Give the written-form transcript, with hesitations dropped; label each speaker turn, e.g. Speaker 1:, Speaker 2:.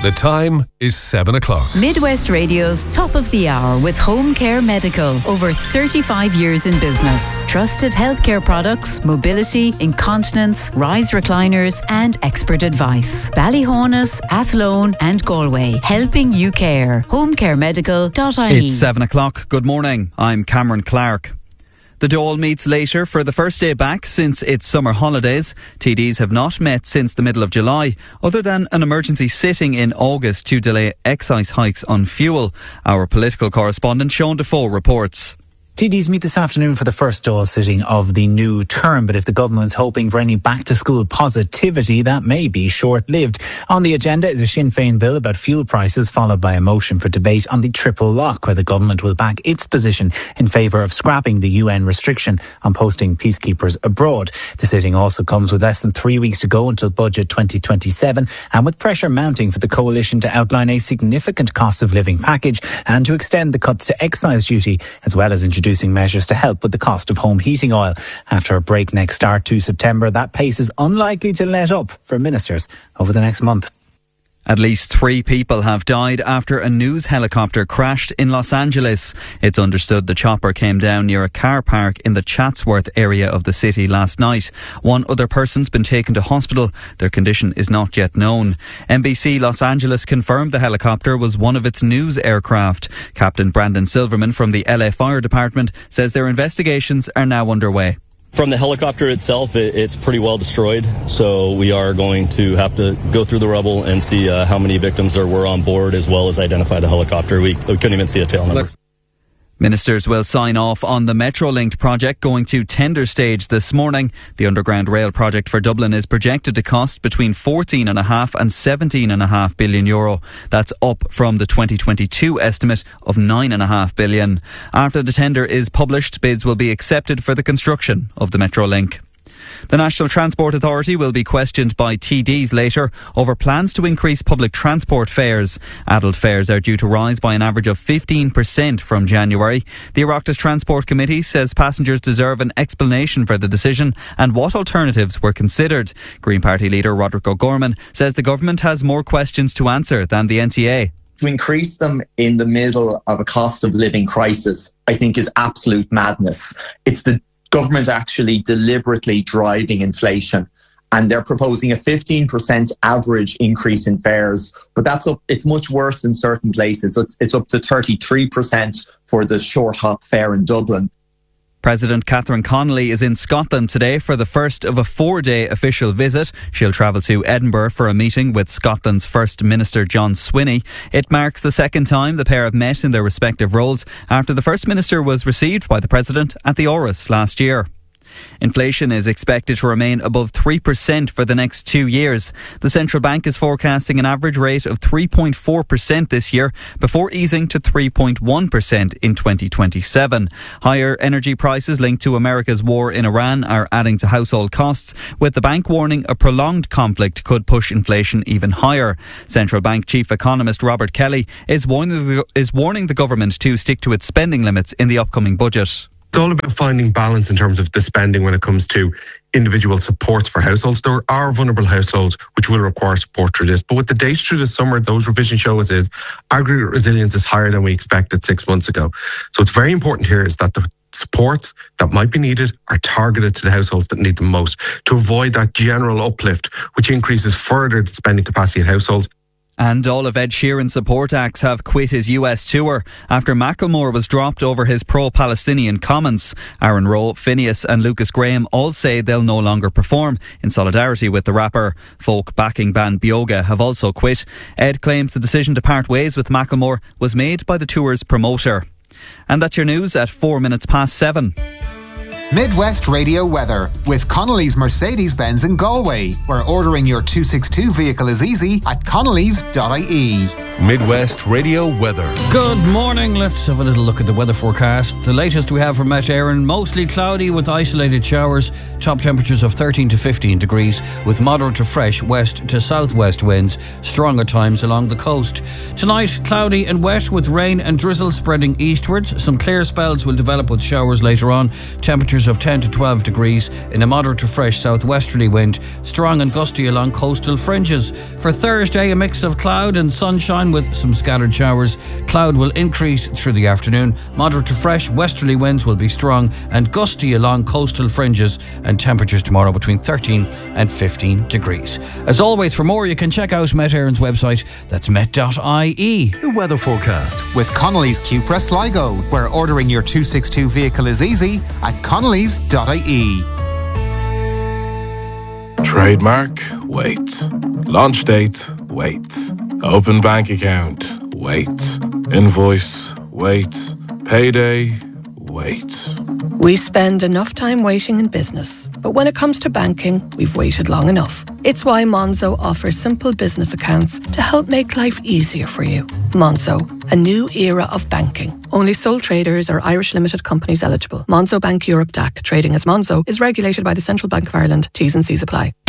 Speaker 1: The time is 7 o'clock.
Speaker 2: Midwest Radio's Top of the Hour with Home Care Medical. Over 35 years in business. Trusted healthcare products, mobility, incontinence, rise recliners and expert advice. Ballyhonus, Athlone and Galway. Helping you care. homecaremedical.ie.
Speaker 3: It's 7 o'clock. Good morning. I'm Cameron Clark. The Dáil meets later for the first day back since its summer holidays. TDs have not met since the middle of July, other than an emergency sitting in August to delay excise hikes on fuel. Our political correspondent Sean Defoe reports.
Speaker 4: TDs meet this afternoon for the first Dáil sitting of the new term, but if the government's hoping for any back-to-school positivity, that may be short-lived. On the agenda is a Sinn Féin bill about fuel prices, followed by a motion for debate on the triple lock, where the government will back its position in favour of scrapping the UN restriction on posting peacekeepers abroad. The sitting also comes with less than 3 weeks to go until Budget 2027, and with pressure mounting for the coalition to outline a significant cost of living package and to extend the cuts to excise duty, as well as introducing measures to help with the cost of home heating oil. After a breakneck start to September, that pace is unlikely to let up for ministers over the next month.
Speaker 3: At least 3 people have died after a news helicopter crashed in Los Angeles. It's understood the chopper came down near a car park in the Chatsworth area of the city last night. 1 other person's been taken to hospital. Their condition is not yet known. NBC Los Angeles confirmed the helicopter was one of its news aircraft. Captain Brandon Silverman from the LA Fire Department says their investigations are now underway.
Speaker 5: From the helicopter itself, it's pretty well destroyed, so we are going to have to go through the rubble and see how many victims there were on board, as well as identify the helicopter. We couldn't even see a tail number.
Speaker 3: Ministers will sign off on the Metrolink project going to tender stage this morning. The Underground Rail project for Dublin is projected to cost between 14.5 and 17.5 billion euro. That's up from the 2022 estimate of 9.5 billion. After the tender is published, bids will be accepted for the construction of the Metrolink. The National Transport Authority will be questioned by TDs later over plans to increase public transport fares. Adult fares are due to rise by an average of 15% from January. The Oireachtas Transport Committee says passengers deserve an explanation for the decision and what alternatives were considered. Green Party leader Roderick O'Gorman says the government has more questions to answer than the NTA.
Speaker 6: To increase them in the middle of a cost of living crisis, I think is absolute madness. It's the government actually deliberately driving inflation, and they're proposing a 15% average increase in fares, but it's much worse in certain places. So it's up to 33% for the short hop fare in Dublin.
Speaker 3: President Catherine Connolly is in Scotland today for the first of a 4-day official visit. She'll travel to Edinburgh for a meeting with Scotland's First Minister John Swinney. It marks the second time the pair have met in their respective roles after the First Minister was received by the President at the Áras last year. Inflation is expected to remain above 3% for the next 2 years. The central bank is forecasting an average rate of 3.4% this year before easing to 3.1% in 2027. Higher energy prices linked to America's war in Iran are adding to household costs, with the bank warning a prolonged conflict could push inflation even higher. Central Bank Chief Economist Robert Kelly is warning the government to stick to its spending limits in the upcoming budget.
Speaker 7: It's all about finding balance in terms of the spending when it comes to individual supports for households. There are vulnerable households which will require support through this. But with the data through the summer, those revision show us is aggregate resilience is higher than we expected 6 months ago. So it's very important here is that the supports that might be needed are targeted to the households that need them most to avoid that general uplift which increases further the spending capacity of households.
Speaker 3: And all of Ed Sheeran's support acts have quit his US tour after Macklemore was dropped over his pro-Palestinian comments. Aaron Rowe, Phineas and Lucas Graham all say they'll no longer perform in solidarity with the rapper. Folk backing band Bioga have also quit. Ed claims the decision to part ways with Macklemore was made by the tour's promoter. And that's your news at 7:04.
Speaker 8: Midwest Radio weather with Connolly's Mercedes-Benz in Galway, where ordering your 262 vehicle is easy at connolly's.ie.
Speaker 1: Midwest Radio weather.
Speaker 9: Good morning. Let's have a little look at the weather forecast. The latest we have from Met Éireann, mostly cloudy with isolated showers. Top temperatures of 13 to 15 degrees with moderate to fresh west to southwest winds, strong at times along the coast. Tonight, cloudy and wet with rain and drizzle spreading eastwards. Some clear spells will develop with showers later on. Temperatures temperatures of 10 to 12 degrees in a moderate to fresh southwesterly wind, strong and gusty along coastal fringes. For Thursday, a mix of cloud and sunshine with some scattered showers. Cloud will increase through the afternoon. Moderate to fresh westerly winds will be strong and gusty along coastal fringes, and temperatures tomorrow between 13 and 15 degrees. As always, for more, you can check out Met Éireann's website. That's met.ie.
Speaker 1: The weather forecast
Speaker 8: with Connolly's Cupra Sligo, where ordering your 262 vehicle is easy at connellys.ie.
Speaker 10: Trademark, wait. Launch date, wait. Open bank account, wait. Invoice, wait. Payday, wait.
Speaker 11: We spend enough time waiting in business, but when it comes to banking, we've waited long enough. It's why Monzo offers simple business accounts to help make life easier for you. Monzo, a new era of banking. Only sole traders or Irish limited companies eligible. Monzo Bank Europe DAC, trading as Monzo, is regulated by the Central Bank of Ireland. T's and C's apply.